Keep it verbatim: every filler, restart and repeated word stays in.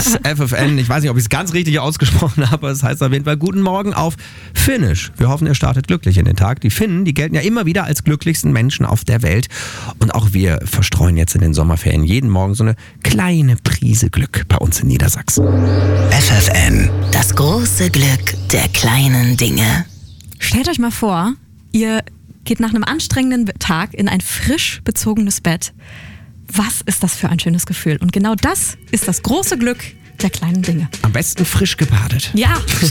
Kiss F F N. Ich weiß nicht, ob ich es ganz richtig ausgesprochen habe, aber es heißt auf jeden Fall guten Morgen auf Finnisch. Wir hoffen, ihr startet glücklich in den Tag. Die Finnen, die gelten ja immer wieder als glücklichsten Menschen auf der Welt. Und auch wir verstreuen jetzt in den Sommerferien jeden Morgen so eine kleine Prise Glück bei uns in Niedersachsen. F F N. Das große Glück der kleinen Dinge. Stellt euch mal vor, ihr geht nach einem anstrengenden Tag in ein frisch bezogenes Bett. Was ist das für ein schönes Gefühl? Und genau das ist das große Glück der kleinen Dinge. Am besten frisch gebadet. Ja,